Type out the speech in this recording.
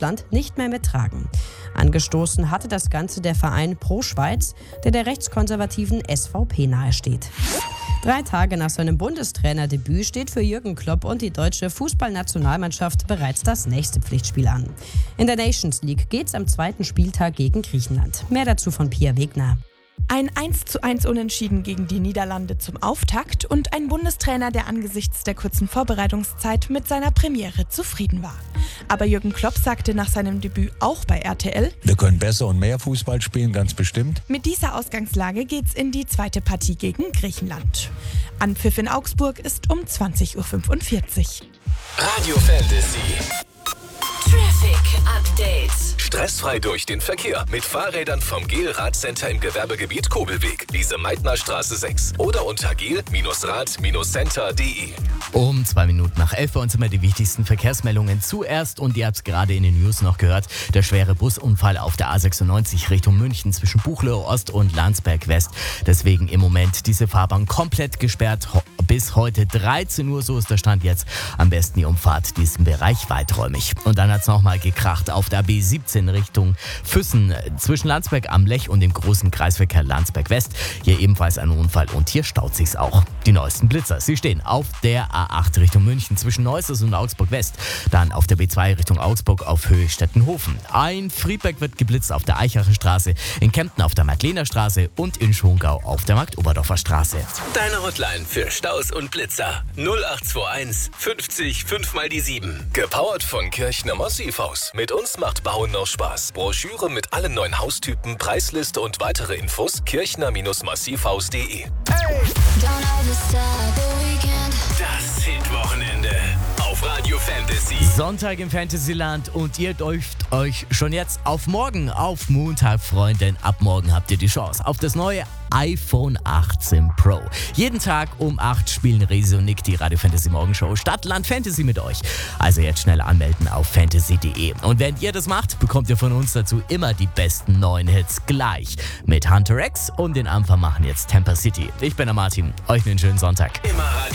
Deutschland nicht mehr mittragen. Angestoßen hatte das Ganze der Verein Pro Schweiz, der rechtskonservativen SVP nahesteht. 3 Tage nach seinem Bundestrainerdebüt steht für Jürgen Klopp und die deutsche Fußballnationalmannschaft bereits das nächste Pflichtspiel an. In der Nations League geht's am 2. Spieltag gegen Griechenland. Mehr dazu von Pia Wegner. Ein 1:1 Unentschieden gegen die Niederlande zum Auftakt und ein Bundestrainer, der angesichts der kurzen Vorbereitungszeit mit seiner Premiere zufrieden war. Aber Jürgen Klopp sagte nach seinem Debüt auch bei RTL: Wir können besser und mehr Fußball spielen, ganz bestimmt. Mit dieser Ausgangslage geht's in die zweite Partie gegen Griechenland. Anpfiff in Augsburg ist um 20:45 Uhr. Radio Fantasy. Traffic Update. Stressfrei durch den Verkehr mit Fahrrädern vom GEL-Radcenter im Gewerbegebiet Kobelweg, Lise-Meitner-Straße 6 oder unter gel-rad-center.de. Um 2 Minuten nach 11 bei uns immer die wichtigsten Verkehrsmeldungen zuerst. Und ihr habt es gerade in den News noch gehört, der schwere Busunfall auf der A96 Richtung München zwischen Buchloe Ost und Landsberg West. Deswegen im Moment diese Fahrbahn komplett gesperrt bis heute 13 Uhr, so ist der Stand jetzt. Am besten die Umfahrt diesen Bereich weiträumig. Und dann hat es nochmal gekracht auf der B17 Richtung Füssen zwischen Landsberg am Lech und dem großen Kreisverkehr Landsberg West. Hier ebenfalls ein Unfall und hier staut sich's auch. Die neuesten Blitzer, sie stehen auf der A8 Richtung München zwischen Neuss und Augsburg West. Dann auf der B2 Richtung Augsburg auf Höhe Stettenhofen. In Friedberg wird geblitzt auf der Eichacher Straße, in Kempten auf der Marklener Straße und in Schongau auf der Marktoberdorfer Straße. Deine Hotline für Staus und Blitzer 0821 50 5 mal die 7. Gepowert von Kirchner Massivhaus. Mit uns macht Bauen noch Spaß. Broschüre mit allen neuen Haustypen, Preisliste und weitere Infos kirchner-massivhaus.de. Das Hitwochenende auf Radio Fantasy. Sonntag im Fantasyland und ihr dürft euch schon jetzt auf morgen, auf Montag freuen, denn ab morgen habt ihr die Chance auf das neue iPhone 18 Pro. Jeden Tag um 8 spielen Resi und Nick die Radio Fantasy Morgenshow Stadt, Land, Fantasy mit euch. Also jetzt schnell anmelden auf fantasy.de. Und wenn ihr das macht, bekommt ihr von uns dazu immer die besten neuen Hits gleich. Mit Hunter X und den Anfang machen jetzt Tampa City. Ich bin der Martin. Euch einen schönen Sonntag. Immer Radio